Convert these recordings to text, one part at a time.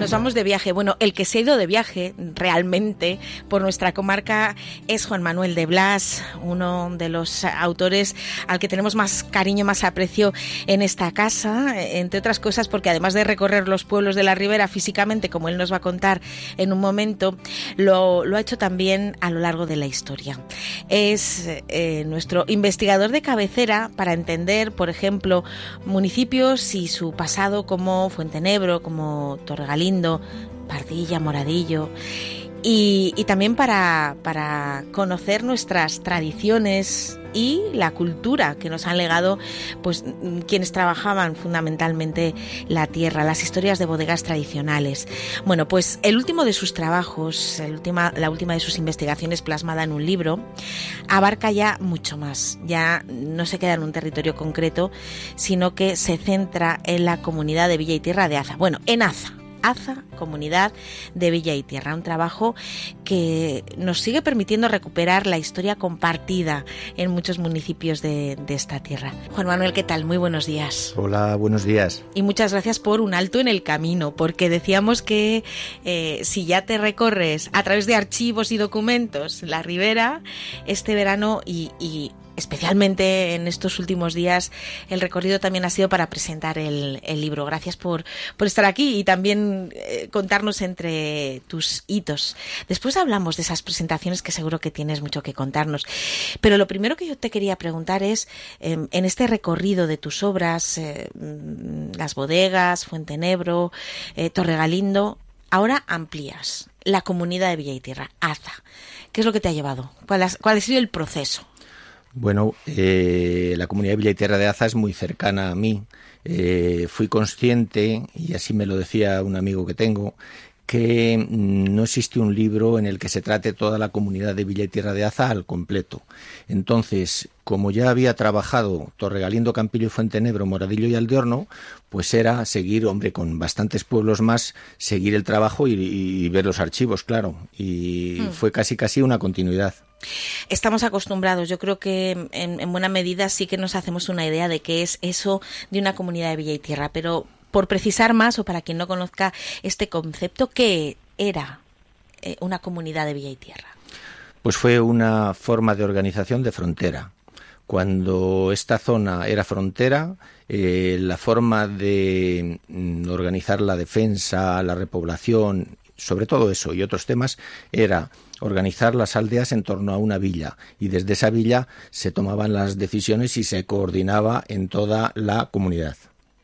Nos vamos de viaje. Bueno, el que se ha ido de viaje realmente por nuestra comarca es Juan Manuel de Blas, uno de los autores al que tenemos más cariño, más aprecio en esta casa, entre otras cosas porque además de recorrer los pueblos de la Ribera físicamente, como él nos va a contar en un momento, lo ha hecho también a lo largo de la historia. Es nuestro investigador de cabecera para entender, por ejemplo, municipios y su pasado como Fuentenebro, como Torregalindo, Pardilla, Moradillo, y también para conocer nuestras tradiciones y la cultura que nos han legado pues quienes trabajaban fundamentalmente la tierra, las historias de bodegas tradicionales. Bueno, pues el último de sus trabajos, la última de sus investigaciones plasmada en un libro, abarca ya mucho más. Ya no se queda en un territorio concreto, sino que se centra en la comunidad de Villa y Tierra de Aza. Bueno, en Aza, comunidad de Villa y Tierra, un trabajo que nos sigue permitiendo recuperar la historia compartida en muchos municipios de esta tierra. Juan Manuel, ¿qué tal? Muy buenos días. Hola, buenos días. Y muchas gracias por un alto en el camino, porque decíamos que si ya te recorres a través de archivos y documentos la Ribera, este verano y especialmente en estos últimos días, el recorrido también ha sido para presentar el libro. Gracias por estar aquí y también contarnos entre tus hitos. Después hablamos de esas presentaciones que seguro que tienes mucho que contarnos. Pero lo primero que yo te quería preguntar es, en este recorrido de tus obras, las bodegas, Fuentenebro, Torregalindo, ahora amplías la comunidad de Villa y Tierra, Aza. ¿Qué es lo que te ha llevado? ¿Cuál ha sido el proceso? Bueno, la comunidad de Villa y Tierra de Aza es muy cercana a mí. Fui consciente, y así me lo decía un amigo que tengo, que no existe un libro en el que se trate toda la comunidad de Villa y Tierra de Aza al completo. Entonces, como ya había trabajado Torregalindo, Campillo y Fuentenebro, Moradillo y Aldeorno, pues era seguir, con bastantes pueblos más, seguir el trabajo y ver los archivos, claro. Y fue casi una continuidad. Estamos acostumbrados, yo creo que en buena medida sí que nos hacemos una idea de qué es eso de una comunidad de Villa y Tierra, pero por precisar más, o para quien no conozca este concepto, ¿qué era una comunidad de Villa y Tierra? Pues fue una forma de organización de frontera. Cuando esta zona era frontera, la forma de organizar la defensa, la repoblación, sobre todo eso y otros temas, era organizar las aldeas en torno a una villa, y desde esa villa se tomaban las decisiones y se coordinaba en toda la comunidad.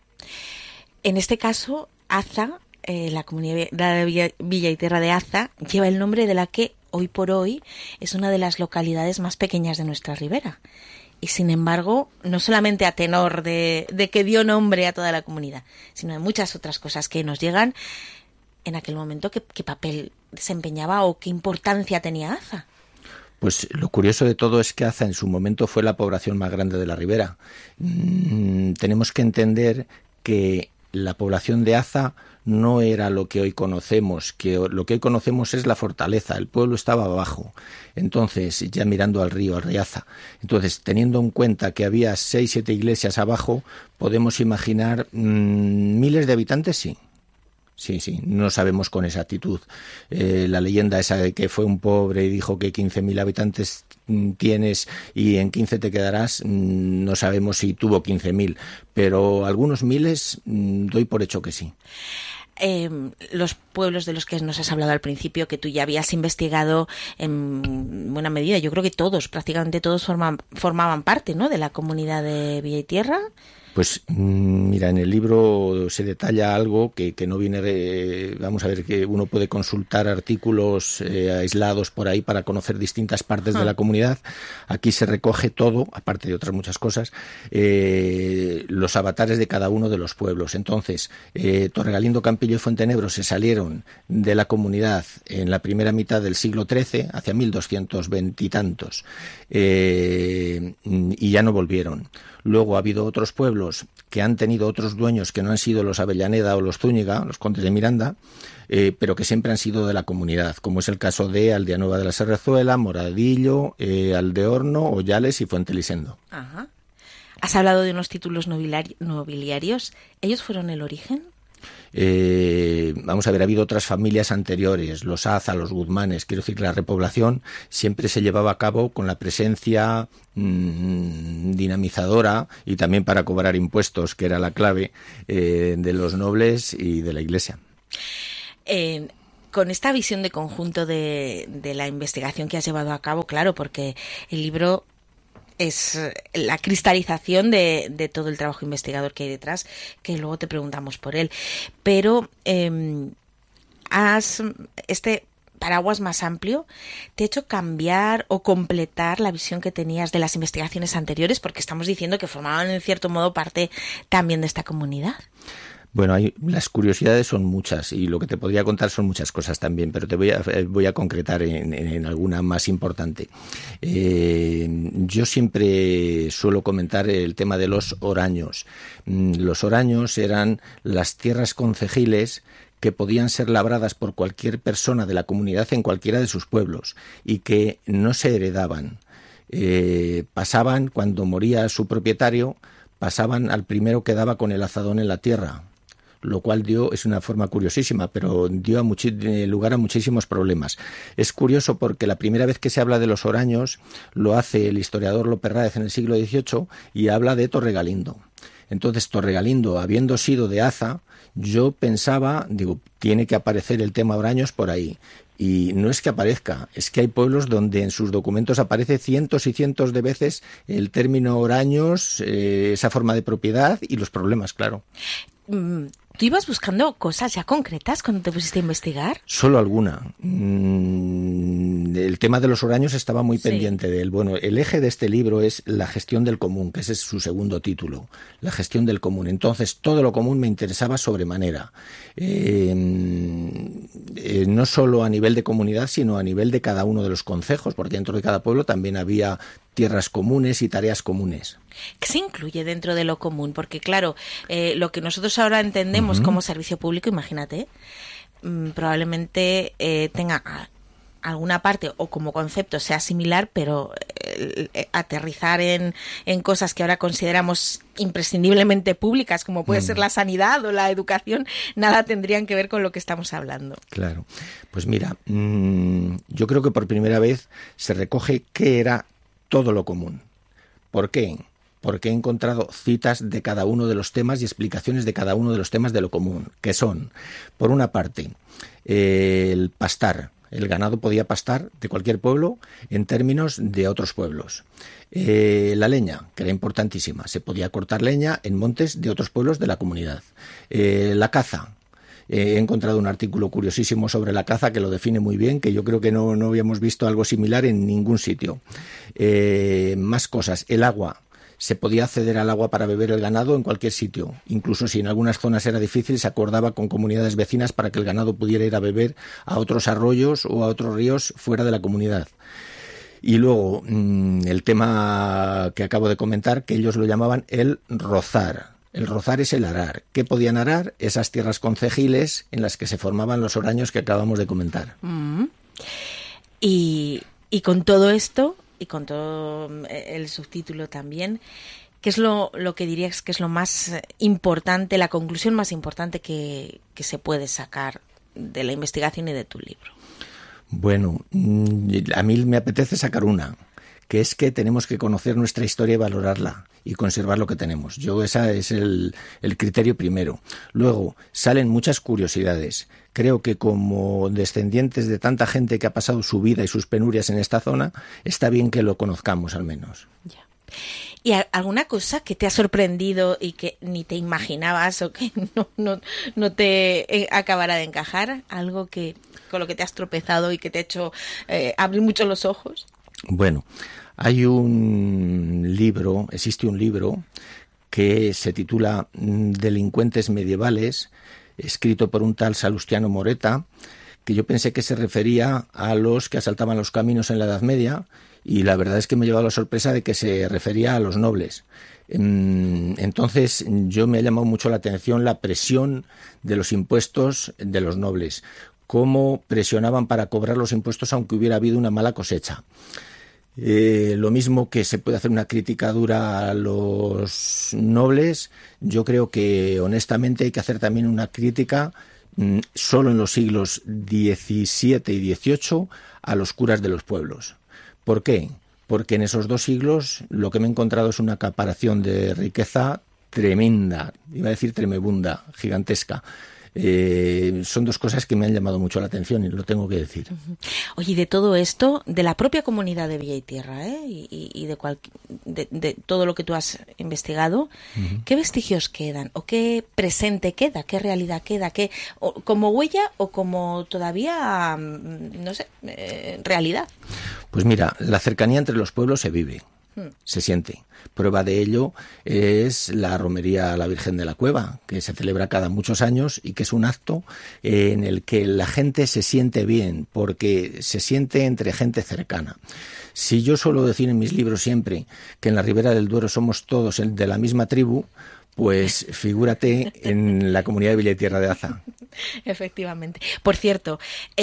En este caso, Aza, la comunidad de Villa y Tierra de Aza, lleva el nombre de la que hoy por hoy es una de las localidades más pequeñas de nuestra ribera. Y sin embargo, no solamente a tenor de que dio nombre a toda la comunidad, sino de muchas otras cosas que nos llegan en aquel momento. ¿Qué papel desempeñaba o qué importancia tenía Aza? Pues lo curioso de todo es que Aza en su momento fue la población más grande de la ribera. Tenemos que entender que la población de Aza no era lo que hoy conocemos, que lo que hoy conocemos es la fortaleza, el pueblo estaba abajo, entonces ya mirando al Riaza. Entonces, teniendo en cuenta que había 6-7 iglesias abajo, podemos imaginar miles de habitantes, sí. Sí, no sabemos con exactitud. La leyenda esa de que fue un pobre y dijo que 15.000 habitantes tienes y en 15 te quedarás, no sabemos si tuvo 15.000, pero algunos miles doy por hecho que sí. Los pueblos de los que nos has hablado al principio, que tú ya habías investigado en buena medida, yo creo que prácticamente todos formaban parte, ¿no?, de la comunidad de Villa y Tierra. Pues mira, en el libro se detalla algo que no viene, vamos a ver, que uno puede consultar artículos aislados por ahí para conocer distintas partes de la comunidad. Aquí se recoge todo, aparte de otras muchas cosas, los avatares de cada uno de los pueblos. Entonces, Torregalindo, Campillo y Fuentenebro se salieron de la comunidad en la primera mitad del siglo XIII, hacia 1220 y tantos, y ya no volvieron. Luego ha habido otros pueblos que han tenido otros dueños que no han sido los Avellaneda o los Zúñiga, los condes de Miranda, pero que siempre han sido de la comunidad, como es el caso de Aldeanueva de la Serrezuela, Moradillo, Aldeorno, Ollales y Fuentelisendo. Ajá. Has hablado de unos títulos nobiliarios. ¿Ellos fueron el origen? Vamos a ver, ha habido otras familias anteriores, los Aza, los Guzmanes. Quiero decir que la repoblación siempre se llevaba a cabo con la presencia dinamizadora y también para cobrar impuestos, que era la clave de los nobles y de la Iglesia. Con esta visión de conjunto de la investigación que has llevado a cabo, claro, porque el libro es la cristalización de todo el trabajo investigador que hay detrás, que luego te preguntamos por él. Pero este paraguas más amplio te ha hecho cambiar o completar la visión que tenías de las investigaciones anteriores, porque estamos diciendo que formaban en cierto modo parte también de esta comunidad. Bueno, las curiosidades son muchas y lo que te podría contar son muchas cosas también, pero te voy a concretar en alguna más importante. Yo siempre suelo comentar el tema de los oraños. Los oraños eran las tierras concejiles que podían ser labradas por cualquier persona de la comunidad en cualquiera de sus pueblos y que no se heredaban. Pasaban, cuando moría su propietario, pasaban al primero que daba con el azadón en la tierra, lo cual es una forma curiosísima, pero dio lugar a muchísimos problemas. Es curioso porque la primera vez que se habla de los oraños lo hace el historiador López Ráez en el siglo XVIII y habla de Torregalindo. Entonces, Torregalindo, habiendo sido de Aza, yo pensaba, tiene que aparecer el tema oraños por ahí. Y no es que aparezca, es que hay pueblos donde en sus documentos aparece cientos y cientos de veces el término oraños, esa forma de propiedad y los problemas, claro. ¿Tú ibas buscando cosas ya concretas cuando te pusiste a investigar? Solo alguna. El tema de los oraños estaba muy pendiente de él. Bueno, el eje de este libro es la gestión del común, que ese es su segundo título, la gestión del común. Entonces, todo lo común me interesaba sobremanera. No solo a nivel de comunidad, sino a nivel de cada uno de los concejos, porque dentro de cada pueblo también había tierras comunes y tareas comunes. ¿Qué se incluye dentro de lo común? Porque claro, lo que nosotros ahora entendemos como servicio público, imagínate, probablemente tenga alguna parte o como concepto sea similar, pero aterrizar en cosas que ahora consideramos imprescindiblemente públicas, como puede ser la sanidad o la educación, nada tendrían que ver con lo que estamos hablando. Claro. Pues mira, yo creo que por primera vez se recoge qué era todo lo común. ¿Por qué? Porque he encontrado citas de cada uno de los temas y explicaciones de cada uno de los temas de lo común, que son, por una parte, el pastar. El ganado podía pastar de cualquier pueblo en términos de otros pueblos. La leña, que era importantísima. Se podía cortar leña en montes de otros pueblos de la comunidad. La caza. He encontrado un artículo curiosísimo sobre la caza que lo define muy bien, que yo creo que no habíamos visto algo similar en ningún sitio. Más cosas. El agua. Se podía acceder al agua para beber el ganado en cualquier sitio. Incluso si en algunas zonas era difícil, se acordaba con comunidades vecinas para que el ganado pudiera ir a beber a otros arroyos o a otros ríos fuera de la comunidad. Y luego, el tema que acabo de comentar, que ellos lo llamaban el rozar. El rozar es el arar. ¿Qué podían arar? Esas tierras concejiles en las que se formaban los oraños que acabamos de comentar. Y con todo esto, y con todo el subtítulo también, ¿qué es lo que dirías que es lo más importante, la conclusión más importante que se puede sacar de la investigación y de tu libro? Bueno, a mí me apetece sacar una, que es que tenemos que conocer nuestra historia y valorarla y conservar lo que tenemos. Ese es el criterio primero. Luego, salen muchas curiosidades. Creo que como descendientes de tanta gente que ha pasado su vida y sus penurias en esta zona, está bien que lo conozcamos al menos. Ya. ¿Y alguna cosa que te ha sorprendido y que ni te imaginabas o que no te acabara de encajar? ¿Algo que con lo que te has tropezado y que te ha hecho abrir mucho los ojos? Bueno, existe un libro que se titula Delincuentes medievales, escrito por un tal Salustiano Moreta, que yo pensé que se refería a los que asaltaban los caminos en la Edad Media, y la verdad es que me he llevado la sorpresa de que se refería a los nobles. Entonces, me ha llamado mucho la atención la presión de los impuestos de los nobles, cómo presionaban para cobrar los impuestos aunque hubiera habido una mala cosecha. Lo mismo que se puede hacer una crítica dura a los nobles, yo creo que honestamente hay que hacer también una crítica solo en los siglos XVII y XVIII a los curas de los pueblos. ¿Por qué? Porque en esos 2 siglos lo que me he encontrado es una acaparación de riqueza tremenda, iba a decir tremebunda, gigantesca. Son 2 cosas que me han llamado mucho la atención y lo tengo que decir. Oye, de todo esto, de la propia comunidad de Villa y Tierra, y de todo lo que tú has investigado, ¿qué vestigios quedan? ¿O qué presente queda? ¿Qué realidad queda? ¿Qué, como huella o como todavía, no sé, realidad? Pues mira, la cercanía entre los pueblos se vive. Se siente. Prueba de ello es la romería a la Virgen de la Cueva, que se celebra cada muchos años y que es un acto en el que la gente se siente bien, porque se siente entre gente cercana. Si yo suelo decir en mis libros siempre que en la Ribera del Duero somos todos de la misma tribu, pues figúrate en la comunidad de Villa y Tierra de Aza. Efectivamente. Por cierto,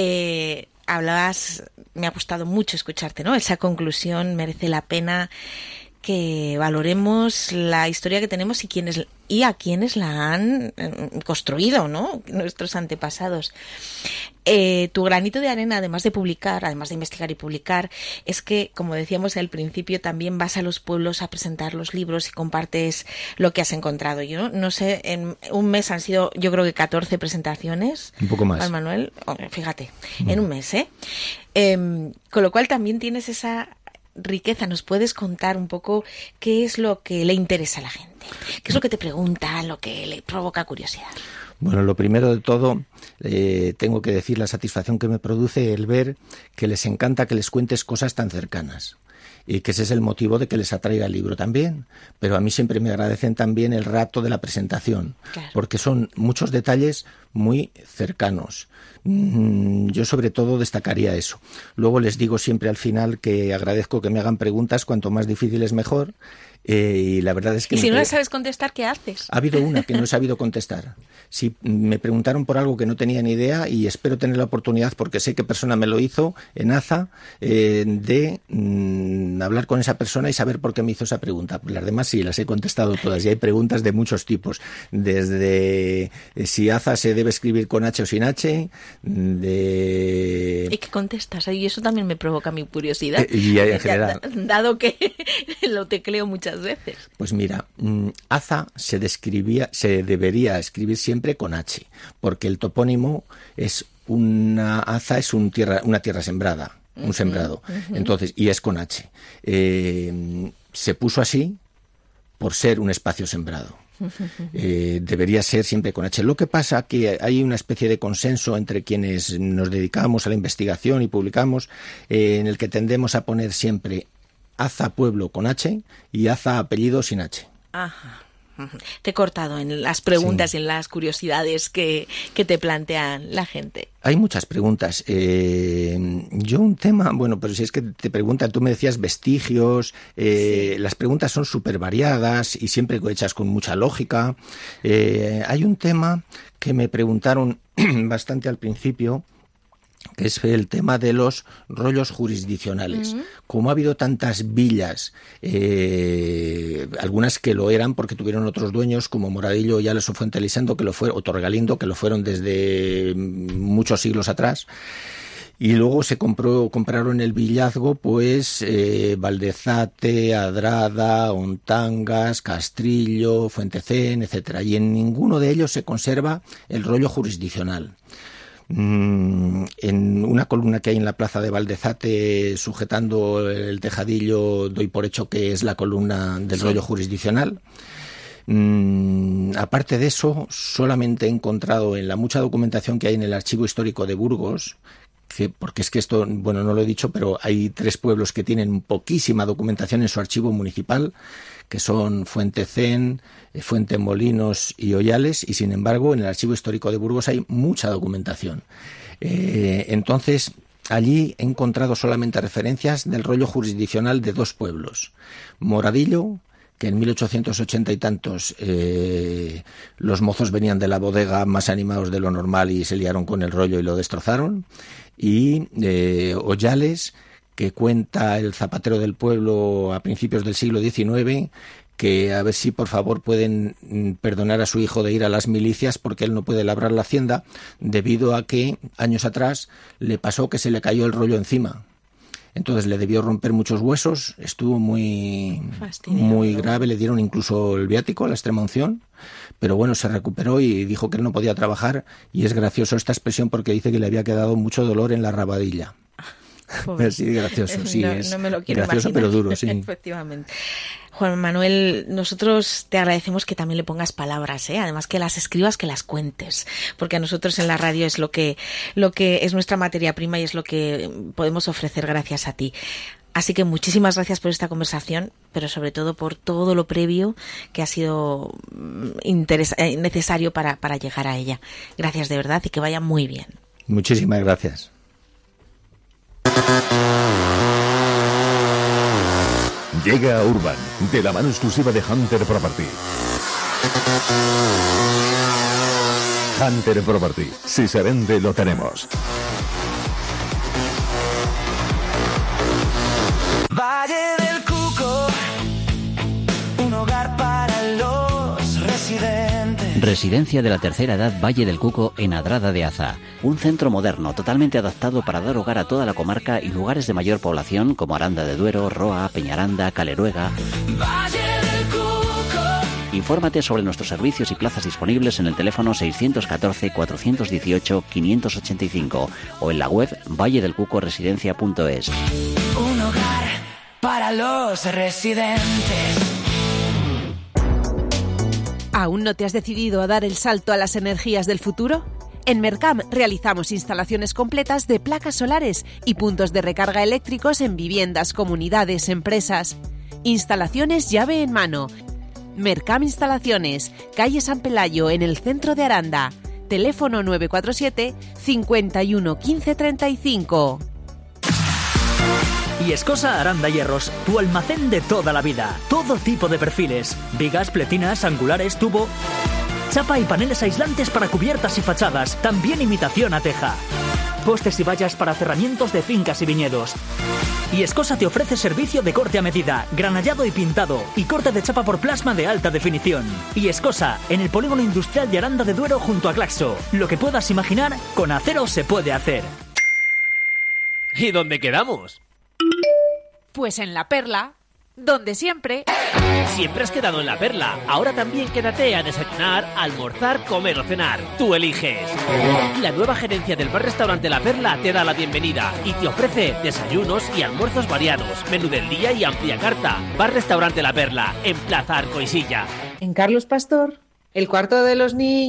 hablabas, me ha gustado mucho escucharte, ¿no? Esa conclusión merece la pena que valoremos la historia que tenemos y a quienes la han construido, ¿no? Nuestros antepasados. Tu granito de arena, además de investigar y publicar, es que, como decíamos al principio, también vas a los pueblos a presentar los libros y compartes lo que has encontrado. Yo no sé, en un mes han sido, yo creo que 14 presentaciones. Un poco más. Juan Manuel, fíjate, en un mes, con lo cual también tienes esa riqueza. ¿Nos puedes contar un poco qué es lo que le interesa a la gente? ¿Qué es lo que te preguntan, lo que le provoca curiosidad? Bueno, lo primero de todo, tengo que decir la satisfacción que me produce el ver que les encanta que les cuentes cosas tan cercanas. Y que ese es el motivo de que les atraiga el libro también. Pero a mí siempre me agradecen también el rato de la presentación, claro, porque son muchos detalles muy cercanos. Yo sobre todo destacaría eso. Luego les digo siempre al final que agradezco que me hagan preguntas, cuanto más difíciles mejor. Y la verdad es que... ¿Y si no las sabes contestar, qué haces? Ha habido una que no he sabido contestar. Sí, me preguntaron por algo que no tenía ni idea y espero tener la oportunidad, porque sé qué persona me lo hizo en Aza, de hablar con esa persona y saber por qué me hizo esa pregunta. Las demás sí, las he contestado todas y hay preguntas de muchos tipos. Desde si Aza se debe escribir con H o sin H, de... ¿Y qué contestas? Y eso también me provoca mi curiosidad. Y en general... Dado que lo tecleo muchas veces. Pues mira, Aza se debería escribir siempre con H, porque el topónimo es Aza es una tierra sembrada, un sembrado. Entonces, y es con H. Se puso así por ser un espacio sembrado. Debería ser siempre con H. Lo que pasa que hay una especie de consenso entre quienes nos dedicamos a la investigación y publicamos, en el que tendemos a poner siempre Aza pueblo con H y Aza apellido sin H. Ajá. Te he cortado en las preguntas, sí, y en las curiosidades que te plantean la gente. Hay muchas preguntas. Yo un tema, bueno, pero si es que te preguntan, tú me decías vestigios, sí, las preguntas son súper variadas y siempre hechas con mucha lógica. Hay un tema que me preguntaron bastante al principio, que es el tema de los rollos jurisdiccionales. Como ha habido tantas villas, algunas que lo eran porque tuvieron otros dueños, como Moradillo, Oyales o Fuentelisanto, que lo fueron, o Torregalindo, que lo fueron desde muchos siglos atrás, y luego se compraron el villazgo, pues Valdezate, Adrada, Ontangas, Castrillo, Fuentecén, etcétera, y en ninguno de ellos se conserva el rollo jurisdiccional. En una columna que hay en la plaza de Valdezate sujetando el tejadillo, doy por hecho que es la columna del rollo jurisdiccional. Aparte de eso, solamente he encontrado en la mucha documentación que hay en el Archivo Histórico de Burgos, porque es que esto, bueno, no lo he dicho, pero hay 3 pueblos que tienen poquísima documentación en su archivo municipal, que son Fuentecén, Fuentemolinos y Oyales, y sin embargo en el Archivo Histórico de Burgos hay mucha documentación. Entonces, allí he encontrado solamente referencias del rollo jurisdiccional de 2 pueblos. Moradillo, que en 1880 y tantos los mozos venían de la bodega más animados de lo normal y se liaron con el rollo y lo destrozaron, y Oyales, que cuenta el zapatero del pueblo a principios del siglo XIX, que a ver si por favor pueden perdonar a su hijo de ir a las milicias porque él no puede labrar la hacienda debido a que años atrás le pasó que se le cayó el rollo encima. Entonces le debió romper muchos huesos, estuvo muy grave, le dieron incluso el viático, la extrema unción, pero bueno, se recuperó y dijo que él no podía trabajar, y es gracioso esta expresión porque dice que le había quedado mucho dolor en la rabadilla. Sí, gracioso, sí, no me lo quiero gracioso imaginar. Pero duro, sí. Efectivamente. Juan Manuel, nosotros te agradecemos que también le pongas palabras, además que las escribas, que las cuentes, porque a nosotros en la radio es lo que es nuestra materia prima y es lo que podemos ofrecer gracias a ti. Así que muchísimas gracias por esta conversación, pero sobre todo por todo lo previo que ha sido necesario para llegar a ella. Gracias de verdad y que vaya muy bien. Muchísimas gracias. Llega a Urban, de la mano exclusiva de Hunter Property. Hunter Property, si se vende, lo tenemos. Valle del Cuco, un hogar para los residentes. Residencia de la tercera edad Valle del Cuco en Adrada de Aza. Un centro moderno totalmente adaptado para dar hogar a toda la comarca y lugares de mayor población como Aranda de Duero, Roa, Peñaranda, Caleruega. Valle del Cuco. Infórmate sobre nuestros servicios y plazas disponibles en el teléfono 614-418-585 o en la web valledelcucoresidencia.es. Un hogar para los residentes. ¿Aún no te has decidido a dar el salto a las energías del futuro? En Mercam realizamos instalaciones completas de placas solares y puntos de recarga eléctricos en viviendas, comunidades, empresas. Instalaciones llave en mano. Mercam Instalaciones, calle San Pelayo, en el centro de Aranda. Teléfono 947 51 15 35. Yescosa Aranda Hierros, tu almacén de toda la vida. Todo tipo de perfiles, vigas, pletinas, angulares, tubo, chapa y paneles aislantes para cubiertas y fachadas, también imitación a teja. Postes y vallas para cerramientos de fincas y viñedos. Yescosa te ofrece servicio de corte a medida, granallado y pintado, y corte de chapa por plasma de alta definición. Yescosa, en el polígono industrial de Aranda de Duero junto a Claxo. Lo que puedas imaginar, con acero se puede hacer. ¿Y dónde quedamos? Pues en La Perla, donde siempre. Siempre has quedado en La Perla. Ahora también quédate a desayunar, almorzar, comer o cenar. Tú eliges. La nueva gerencia del bar-restaurante La Perla te da la bienvenida y te ofrece desayunos y almuerzos variados, menú del día y amplia carta. Bar-restaurante La Perla, en Plaza Arcoisilla. En Carlos Pastor, el cuarto de los niños.